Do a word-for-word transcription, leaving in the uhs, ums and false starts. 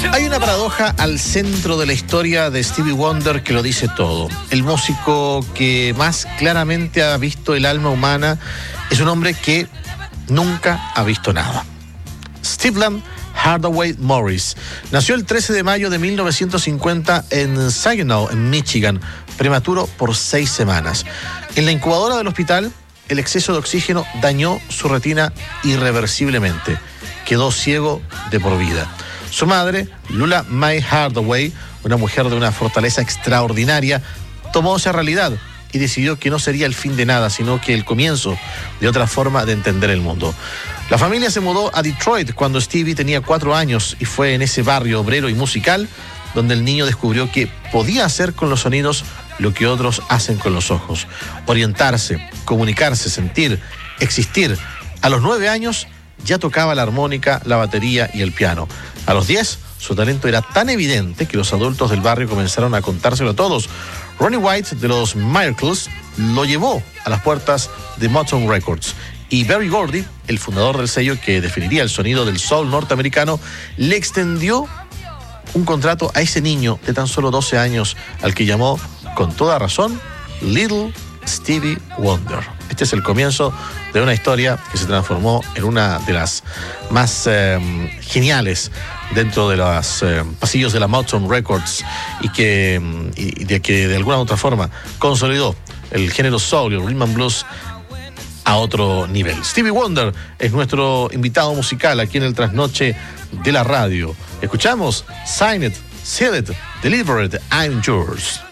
Hay una paradoja al centro de la historia de Stevie Wonder que lo dice todo. El músico que más claramente ha visto el alma humana es un hombre que nunca ha visto nada. Stephen Hardaway Morris nació el trece de mayo de mil novecientos cincuenta en Saginaw, en Michigan, prematuro por seis semanas. En la incubadora del hospital, el exceso de oxígeno dañó su retina irreversiblemente. Quedó ciego de por vida. Su madre, Lula Mae Hardaway, una mujer de una fortaleza extraordinaria, tomó esa realidad y decidió que no sería el fin de nada, sino que el comienzo de otra forma de entender el mundo. La familia se mudó a Detroit cuando Stevie tenía cuatro años y fue en ese barrio obrero y musical donde el niño descubrió que podía hacer con los sonidos lo que otros hacen con los ojos. Orientarse, comunicarse, sentir, existir. A los nueve años ya tocaba la armónica, la batería y el piano. A los diez, su talento era tan evidente que los adultos del barrio comenzaron a contárselo a todos. Ronnie White de los Miracles lo llevó a las puertas de Motown Records. Y Berry Gordy, el fundador del sello que definiría el sonido del soul norteamericano, le extendió un contrato a ese niño de tan solo doce años, al que llamó, con toda razón, Little Stevie Wonder. Este es el comienzo de una historia que se transformó en una de las más eh, geniales dentro de los eh, pasillos de la Motown Records y que, y de que de alguna u otra forma consolidó el género soul y el rhythm and blues a otro nivel. Stevie Wonder es nuestro invitado musical aquí en el Trasnoche de la Radio. Escuchamos Sign It, Seal It, Deliver It, I'm Yours.